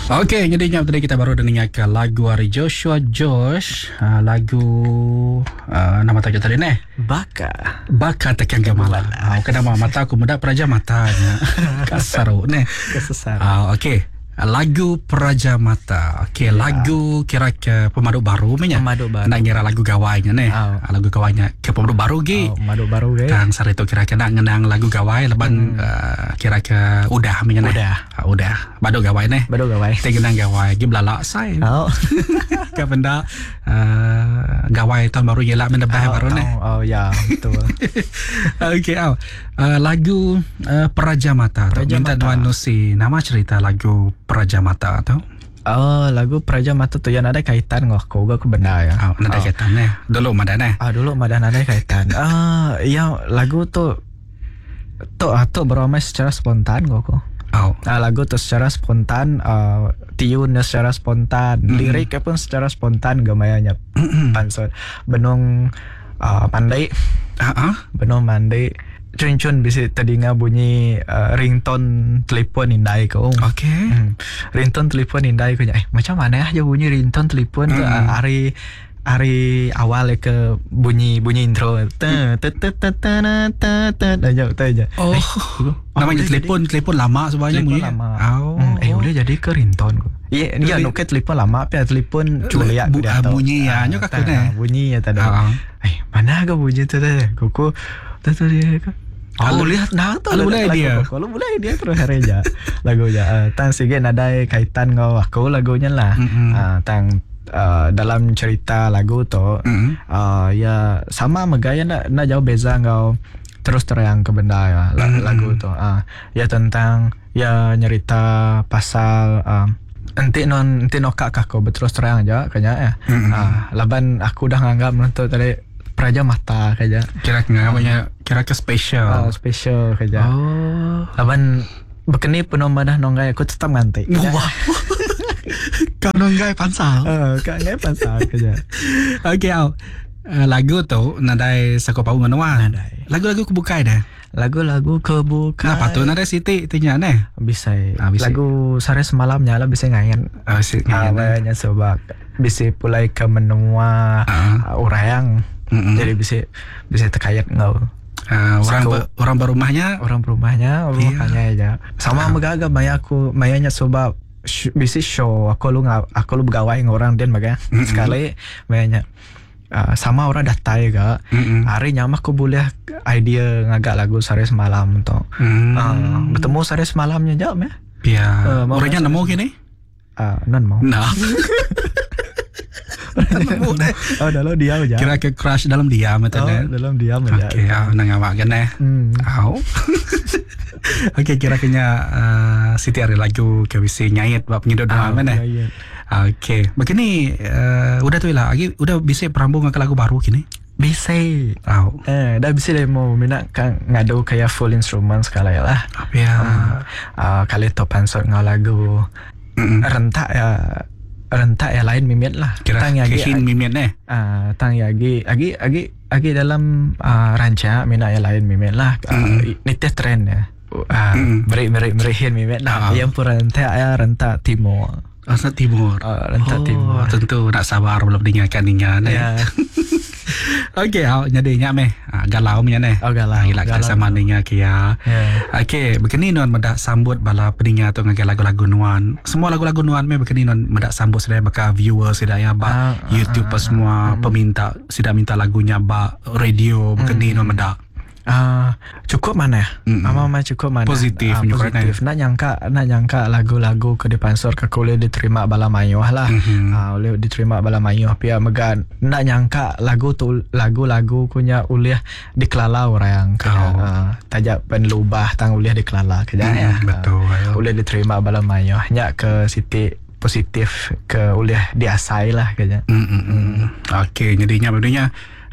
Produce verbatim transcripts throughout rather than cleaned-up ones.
Okey, jadinya tadi kita baru dengarkan lagu dari Joshua Josh, uh, lagu uh, nama tajuk tadi ni Baka Baka Tekan Gamala. Ah, kenapa mata aku muda Praja Matanya. Kasar ni. Kesesar. Ah, okey. Lagu Praja Mata. Okey, ya. Lagu kira ke pemaduk baru punya. Pemaduk baru. Nak ngira lagu gawainya ni. Oh. Lagu gawainya ke pemaduk baru gi. Oh, pemaduk baru ge. Tang sari tu kira ke nak ngenang lagu gawai leban hmm. uh, kira ke udah punya ni. Udah. Uh, udah. Baduk gawai ni. Baduk gawai. Kita kenang gawai gi belalak sai. Oh. Ke benda uh, gawai tahun baru ialah mendebah oh, baru oh, ni. Oh ya, betul. Okey, oh. uh, lagu uh, Praja Mata. Praja Minta Mata. Tuan Nusi nama cerita lagu Praja Mata tu. Oh, lagu Praja Mata tu yang ada kaitan ngah aku ke benda ya. Oh, ada oh. kaitan ni. Dulu madan ni. Ah, dulu madan ada kaitan. Ah, yang lagu tu tu atau beramai secara spontan kok. Oh. Ah, lagu tu secara spontan, uh, tune secara spontan, mm-hmm. liriknya pun secara spontan gamayanya. Mm-hmm. Pansot benung uh, pandai. Uh-huh. Benung mandai. Cun-cun bisa teringat bunyi uh, ringtone telefon indai ko. Okey. Hmm. Ringtone telefon indai ko. Eh, macam mana aja bunyi ringtone telefon tu mm. hari hari awal ke bunyi bunyi intro. Ta ta ta ta ta ta ta aja aja. Oh. Namanya telefon telefon lama sebenarnya bunyi. Lama. Oh. Hmm. Eh, boleh jadi ke ringtone ko. Iya, dia no ke telefon lama tapi telefon culiak Bu, uh, bunyi ya nyo kakak ni. Bunyi ya tadi. Eh, mana ke bunyi tu tadi? Koko tu dia ke? Oh, lihat nah tu kalau boleh dia. Kalau boleh dia terus hareja lagunya. Uh, tang sige ada kaitan ngau aku lagunya lah. Mm-hmm. Uh, tang uh, dalam cerita lagu tu mm-hmm. uh, ya sama megaya nak nak jauh beza ngau terus terang ke benda ya mm-hmm. lagu tu. Uh, ya tentang ya nyerita pasal uh, enti non enti nokak kako berterus terang aja kayaknya ya. Mm-hmm. Uh, laban aku dah nganggap menentu tadi Praja Mata kaja. Kira namanya kira ke special. Oh, special kaja. Oh. Laban bekeni penuh madah nonggai aku tetap nganti. Wah. Kau nonggai pansal. Oh, kau nonggai pansal kaja. Okey, au. Uh, lagu tu nadai sakopau nganoan. Nadai. Lagu-lagu kebukai dah. Lagu-lagu kebukai. Kenapa tu nadai Siti tinya ni? Bisa. Ah, bisa. Lagu sore semalam nyala bisa ngayan. Oh, bisa ngayan. Awalnya sebab bisa pulai ke menua uh. uh, urayang. Mm-hmm. Jadi bisa bisa terkait ngau. Uh, orang be, orang berumahnya, orang berumahnya, orang iya. hanya aja. Sama uh. megaga maya aku, mayanya sebab sh- bisa show aku lu ngau, aku lu bergawai dengan orang dan baga. Mm-hmm. Sekali mayanya uh, sama orang datai ga. Mm-hmm. Hari nyamak aku boleh idea ngagak lagu sore semalam tu. Mm. Uh, bertemu sore semalamnya jauh ya. Ya. Uh, orangnya nemu gini? Ah, uh, non mau. Nah. Oh, dalam diam aja. Kira ke crush dalam diam atau oh, dalam diam aja. Okey, ah nang awak kan eh. Hmm. Au. Okey, kira kena uh, Siti hari lagu ke bisi nyait bab penyedot doa mana. Okey. Begini uh, udah tu lah. Lagi udah bisa perambung ke lagu baru kini. Bisa. Au. Eh, dah bisa demo minat kan ngadu kayak full instrument sekali lah. Apa ya? Uh, uh, kali topan sort ngau lagu. Mm-mm. Rentak ya. Rentak yang lain mimit lah. Kira kehin mimit ni. Ah, tang yagi, agi, agi, agi dalam uh, ranca minat yang lain mimit lah. Uh, mm. Nitih trend ya. Ah, mm. beri beri berihin mimit lah. Uh. Yang pun rentak ya rentak timur. Rentak timur. Uh, rentak oh, timur. Tentu nak sabar belum dengarkan ninya ni. Ya. Okey, awak nyadinya meh. Galau punya ni. Oh, galau. Gila kan sama ninya kia. Yeah. Okey, begini non mendak sambut bala pendengar tu ngagak lagu-lagu nuan. Semua lagu-lagu nuan meh begini non mendak sambut sedaya baka viewer sedaya ba uh, YouTube uh, semua uh, peminta sudah minta lagunya ba radio begini uh, non mendak. Uh, cukup mana? Mm-hmm. Ama cukup mana? Positif, uh, positif. Nak nyangka, nak nyangka lagu-lagu ke depan sor ke boleh diterima bala mayuh lah. Mm-hmm. Uh, boleh diterima bala mayuh. Pia megan. Nak nyangka lagu tu lagu-lagu punya uliah dikelala orang yang ke oh. uh, tajak penlubah tang uliah dikelala kerja mm, ya. Betul. Uh, boleh diterima bala mayuh. Nyak ke Siti positif ke uliah diasai lah kerja. Mm-mm. Okey, jadinya bedanya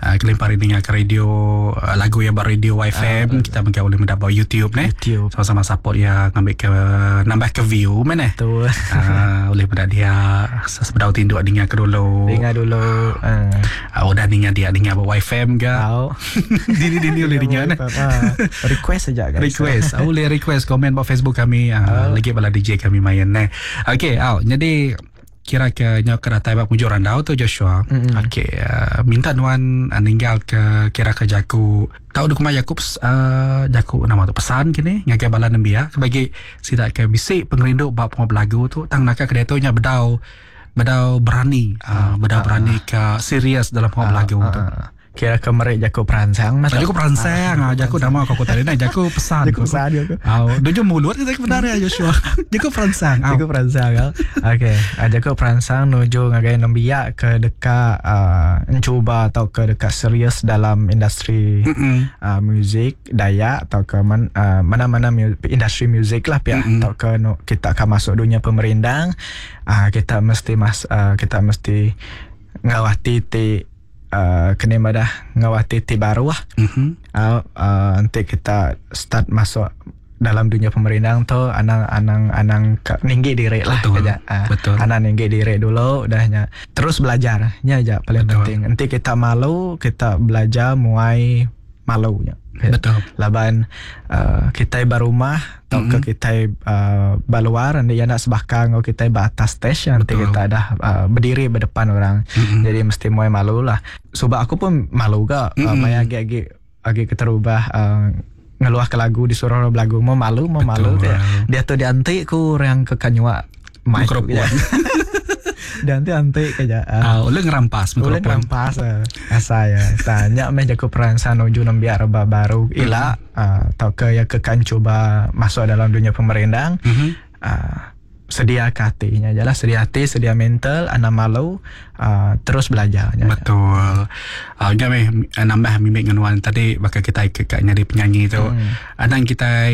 uh, kelempari dengar ke radio uh, lagu yang radio Y F M, uh, kita mungkin boleh mendapat YouTube ni. YouTube. Sama-sama support ya, ngambil ke nambah ke view mana. Betul. Uh, boleh pada dia sebedau tinduk dengar ke dulu. Dengar dulu. Uh. Uh, udah dengar dia dengar Y F M ke. Tahu. Dini-dini boleh dengar ni. Request saja guys. Request. uh, boleh request komen pada Facebook kami. Uh, uh. Lagi bala D J kami main ni. Okey, oh, jadi kira ke nyok keratai bab pujuran dau tu Joshua. Mm-hmm. Okey, uh, minta nuan uh, ninggal ke kira ke jaku. Tahu duk mai Jakub uh, jaku nama tu pesan kini ngagai bala nembia bagi sidak ke bisik pengerindu bab mau belagu tu tang nak ke tu nya bedau bedau berani uh, bedau uh, berani ke serius dalam mau uh, belagu uh, tu. Uh. Kira ke merek jaku peransang mas. Jaku peransang ah, jaku nama kau tadi nak jaku pesan. Jaku pesan jaku. Oh, dojo mulut kita sebenarnya Joshua. Jaku peransang. Jaku peransang kan. Okey, jaku peransang nuju ngagai nembia ke dekat uh, mencuba atau ke dekat serius dalam industri uh, muzik Dayak atau ke man, uh, mana-mana mu- industri muzik lah pihak atau ke no, kita akan masuk dunia pemerintah. Uh, kita mesti mas uh, kita mesti ngawati ti Uh, kena madah ngawati ti baru lah. Mm-hmm. Uh, uh, nanti kita start masuk dalam dunia pemerintahan tu anang-anang anang ninggi diri lah. Betul. Aja. Uh, Betul. Anang ninggi diri dulu udahnya. Terus belajarnya aja paling Betul. penting. Nanti kita malu, kita belajar mulai malunya. Betul. Laban uh, kita barumah atau mm-hmm. ke kita uh, baluar nanti ya nak sebakang atau kita batas station nanti kita dah uh, berdiri berdepan orang. Mm-hmm. Jadi mesti mulai malu lah. Sebab aku pun malu ke mm-hmm. uh, maya agak-agak agak keterubah uh, ngeluah ke lagu disuruh lagu mau malu mau malu dia, dia tu dianti ku yang ke kanyua mikrofon. Dan nanti anti kaja. Ah, uleng ngerampas mikrofon. Uleng ngerampas. Asa ya. Tanya meh jaku peransan nuju nambiar reba baru ila atau ke ya ke kan coba masuk dalam dunia pemerintahan. Sedia hatinya aja lah, sedia hati, sedia mental, anak malu, uh, terus belajar. Betul. Uh, enggak meh nambah mimik nganuan tadi bakal kita ikut nyari penyanyi tu. Hmm. Adang kita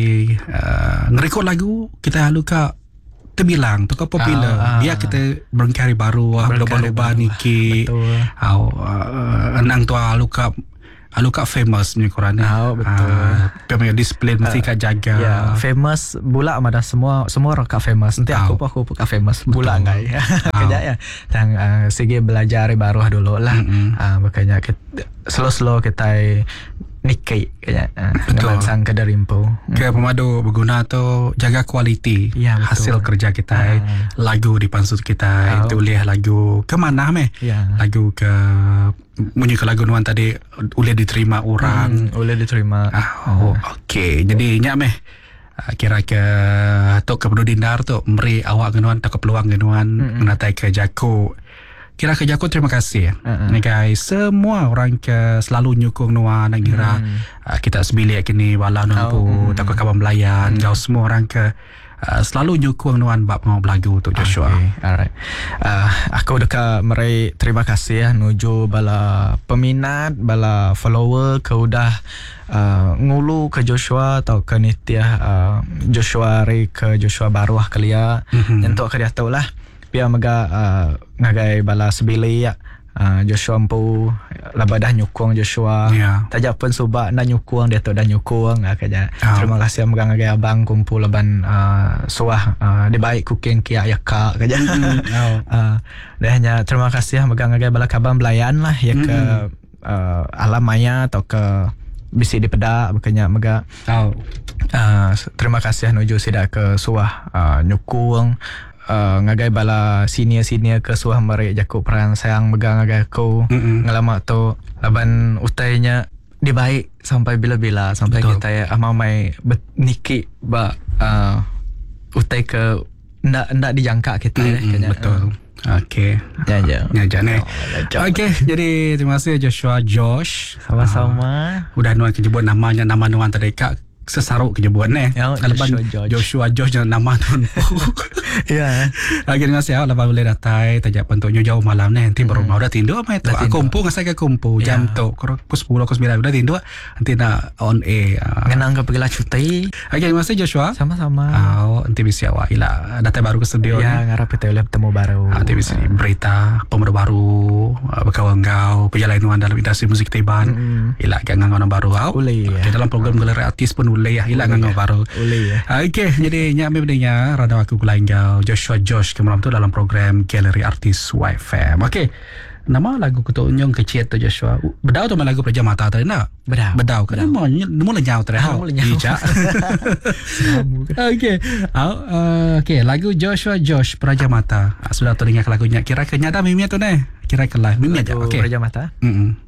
uh, ngerekod lagu kita halu ka terbilang tu kau popular. Ah, ah, biar kita berkarya baru, loba-loba niki. Betul. Uh, uh, enang tu halu ka Alu kak famous ni korang ni. Oh, betul. Punya uh, display mesti uh, kak jaga. Ya, famous bula ada semua semua orang kak famous. Nanti aku pun aku pun kak famous bula ngai. Kerja ya. Tang uh, segi belajar baru dulu lah. Mm-hmm. Uh, makanya kita, slow-slow kita nikah kayaknya. Uh, dengan sang kedar info. Ke pemadu berguna tu jaga kualiti ya, hasil kerja kita. Uh. Lagu di pansut kita. Oh. Tulis lagu ke mana meh? Ya. Lagu ke bunyi ke lagu nuan tadi boleh diterima orang. Hmm, boleh diterima. Ah, oh, okey. Jadi nyak meh kira ke tok ke Dindar tu meri awak genuan tak peluang genuan mm-hmm. menatai ke Jaku. Kira ke Jaku terima kasih. Uh-huh. Ni guys, semua orang ke selalu nyukung nuan nak kira mm. uh, kita sebilik kini wala nampu oh, mm. tak kawan belayan, mm. jauh semua orang ke Uh, selalu nyukung nuan bab mau belagu tu Joshua. Okay, alright. Uh, aku dekat meri terima kasih ya nuju bala peminat, bala follower ke udah uh, ngulu ke Joshua atau ke Nitya uh, Joshua Ri ke Joshua baru ah kelia. Mm-hmm. Untuk ke dia tahu lah. Biar mega uh, ngagai bala sebili ya. Uh, Joshua empu laba dah nyukung Joshua. Yeah. Tajak pun subak nak nyukung dia tu dah nyukung uh, kaja. Oh. Terima kasih megang agak abang kumpul laban uh, suah uh, dia baik cooking kia ya kak kaja. Mm-hmm. Oh. uh, dahnya terima kasih megang agak bala kaban belayan lah ya mm-hmm. ke uh, alam maya atau ke bisi di pedak makanya mega. Oh. Uh, terima kasih nuju sidak ke suah uh, nyukung. Uh, ngagai bala senior-senior ke suah merek Jakub peransang megang ngagai aku mm-hmm. ngelama tu laban utainya dia baik sampai bila-bila sampai Betul. Kita ya amamai niki ba uh, utai ke ndak ndak dijangka kita mm-hmm. ya. Betul. Uh, Okey. Ya ya. Ya jane. Okey, jadi terima kasih Joshua Josh. Sama-sama. Uh, udah nuan kejebut namanya nama nuan tadi kak sesaruk kejebuan ni. Ya, Joshua George. Joshua George nama tu. Ya. Lagi dengan saya lepas boleh datai tajak pentuknya jauh malam ni nanti baru mau dah tindu apa itu. Aku kumpul ngasai ke kumpul jam tu pukul sepuluh pukul sembilan udah tindu nanti nak on air. Ngenang ke pergilah cuti. Lagi dengan saya Joshua. Sama-sama. Oh, T V C awak. Ila datang baru ke studio ya, ni. ngarap kita boleh bertemu baru. Ah, T V C berita pemuda baru, uh, berkawan kau, perjalanan dalam industri musik Taiban. Mm-hmm. Ila gangang orang baru kau. Boleh ya. Okay, dalam program galeri artis pun boleh ya. Ila gangang baru. Boleh ya. Ah, okay, jadi nyak memangnya rada aku kulain kau Joshua Josh ke malam tu dalam program Galeri Artis Y F M. Okay. Nama lagu Kutu Unyong kecil tu Joshua. Bedau tu main lagu Praja Mata tu nak? Bedau. Bedau. Kan mau mau lenyau tu. Ah, mau lenyau. Okey. Uh, Okey, lagu Joshua Josh Praja Mata. Sudah tu dengar lagunya. Kira ke nyata mimi tu ne? Kira ke lah mimi aja. Okey. Praja Mata. Hmm.